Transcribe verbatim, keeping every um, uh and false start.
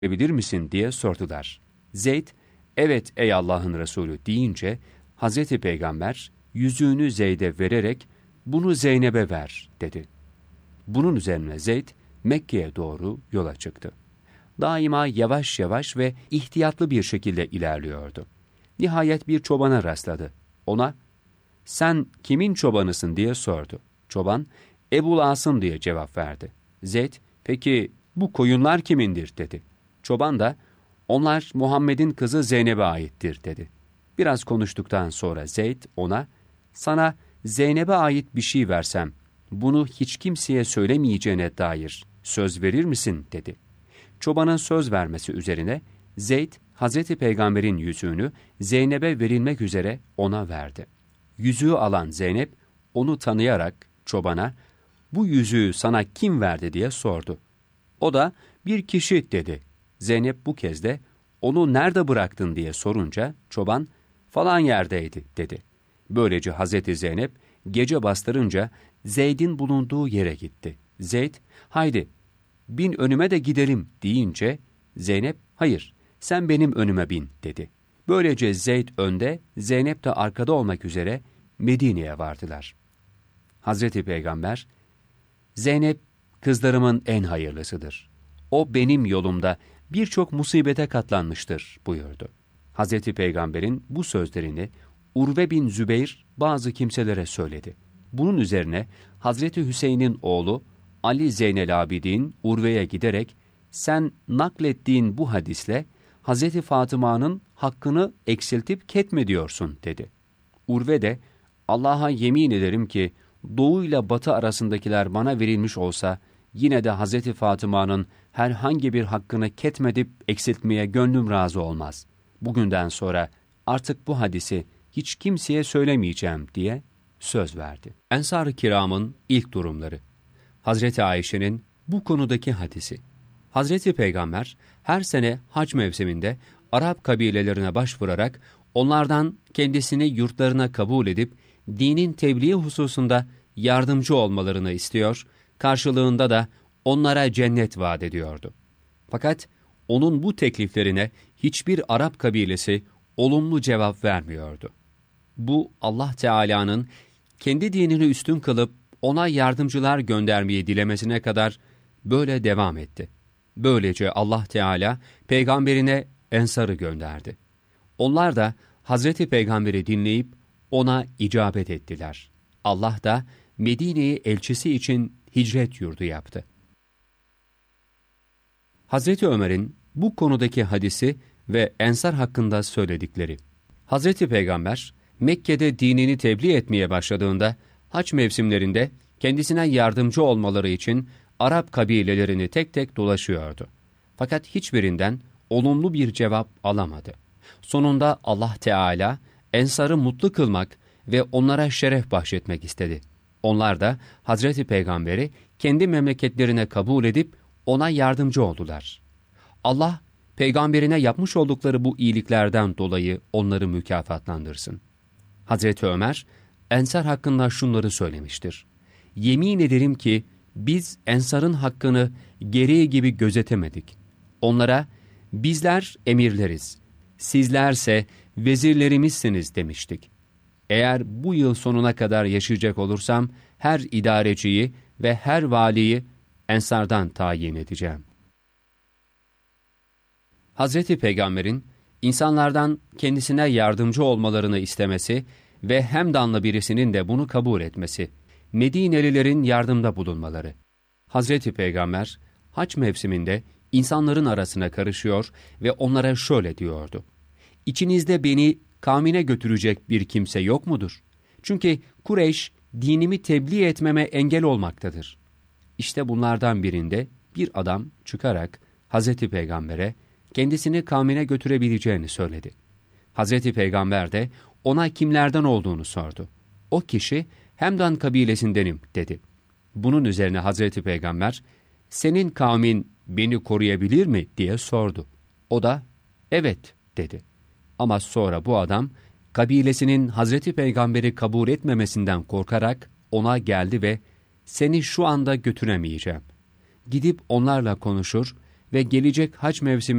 bilir misin diye sordular. Zeyd, evet ey Allah'ın Resulü deyince, Hazreti Peygamber yüzüğünü Zeyd'e vererek, bunu Zeynep'e ver dedi. Bunun üzerine Zeyd, Mekke'ye doğru yola çıktı. Daima yavaş yavaş ve ihtiyatlı bir şekilde ilerliyordu. Nihayet bir çobana rastladı. Ona, sen kimin çobanısın diye sordu. Çoban, Ebul Asım diye cevap verdi. Zeyd, peki bu koyunlar kimindir dedi. Çoban da, onlar Muhammed'in kızı Zeynep'e aittir dedi. Biraz konuştuktan sonra Zeyd ona, sana Zeynep'e ait bir şey versem, bunu hiç kimseye söylemeyeceğine dair söz verir misin dedi. Çobanın söz vermesi üzerine Zeyd, Hazreti Peygamber'in yüzüğünü Zeynep'e verilmek üzere ona verdi. Yüzüğü alan Zeynep, onu tanıyarak çobana, bu yüzüğü sana kim verdi diye sordu. O da, bir kişi dedi. Zeynep bu kez de, onu nerede bıraktın diye sorunca, çoban, falan yerdeydi dedi. Böylece Hazreti Zeynep, gece bastırınca Zeyd'in bulunduğu yere gitti. Zeyd, haydi, bin önüme de gidelim deyince, Zeynep, hayır, sen benim önüme bin dedi. Böylece Zeyd önde, Zeynep de arkada olmak üzere Medine'ye vardılar. Hazreti Peygamber, Zeynep, kızlarımın en hayırlısıdır. O benim yolumda birçok musibete katlanmıştır buyurdu. Hazreti Peygamber'in bu sözlerini Urve bin Zübeyr bazı kimselere söyledi. Bunun üzerine Hazreti Hüseyin'in oğlu Ali Zeynel Abidin Urve'ye giderek, sen naklettiğin bu hadisle Hazreti Fatıma'nın hakkını eksiltip ketmediyorsun dedi. Urve de, Allah'a yemin ederim ki doğu ile batı arasındakiler bana verilmiş olsa, yine de Hazreti Fatıma'nın herhangi bir hakkını ketmedip eksiltmeye gönlüm razı olmaz. Bugünden sonra artık bu hadisi hiç kimseye söylemeyeceğim diye söz verdi. Ensar-ı Kiram'ın ilk durumları. Hazreti Ayşe'nin bu konudaki hadisi. Hazreti Peygamber her sene hac mevsiminde Arap kabilelerine başvurarak onlardan kendisini yurtlarına kabul edip dinin tebliği hususunda yardımcı olmalarını istiyor, karşılığında da onlara cennet vaat ediyordu. Fakat onun bu tekliflerine hiçbir Arap kabilesi olumlu cevap vermiyordu. Bu Allah Teala'nın kendi dinini üstün kılıp ona yardımcılar göndermeyi dilemesine kadar böyle devam etti. Böylece Allah Teala peygamberine Ensar'ı gönderdi. Onlar da Hazreti Peygamber'i dinleyip ona icabet ettiler. Allah da Medine'yi elçisi için hicret yurdu yaptı. Hazreti Ömer'in bu konudaki hadisi ve Ensar hakkında söyledikleri. Hazreti Peygamber Mekke'de dinini tebliğ etmeye başladığında hac mevsimlerinde kendisine yardımcı olmaları için Arap kabilelerini tek tek dolaşıyordu. Fakat hiçbirinden olumlu bir cevap alamadı. Sonunda Allah Teala Ensar'ı mutlu kılmak ve onlara şeref bahşetmek istedi. Onlar da Hazreti Peygamber'i kendi memleketlerine kabul edip ona yardımcı oldular. Allah, Peygamberine yapmış oldukları bu iyiliklerden dolayı onları mükafatlandırsın. Hazreti Ömer, Ensar hakkında şunları söylemiştir. Yemin ederim ki biz Ensar'ın hakkını gereği gibi gözetemedik. Onlara, bizler emirleriz, sizlerse vezirlerimizsiniz demiştik. Eğer bu yıl sonuna kadar yaşayacak olursam, her idareciyi ve her valiyi Ensar'dan tayin edeceğim. Hazreti Peygamber'in insanlardan kendisine yardımcı olmalarını istemesi ve Hemdanlı birisinin de bunu kabul etmesi, Medinelilerin yardımda bulunmaları. Hazreti Peygamber, hac mevsiminde insanların arasına karışıyor ve onlara şöyle diyordu. İçinizde beni kavmine götürecek bir kimse yok mudur? Çünkü Kureyş, dinimi tebliğ etmeme engel olmaktadır. İşte bunlardan birinde bir adam çıkarak Hazreti Peygamber'e kendisini kavmine götürebileceğini söyledi. Hazreti Peygamber de ona kimlerden olduğunu sordu. O kişi, Hemdan kabilesindenim dedi. Bunun üzerine Hazreti Peygamber, senin kavmin beni koruyabilir mi diye sordu. O da, evet dedi. Ama sonra bu adam, kabilesinin Hazreti Peygamber'i kabul etmemesinden korkarak ona geldi ve seni şu anda götüremeyeceğim. Gidip onlarla konuşur ve gelecek hac mevsimi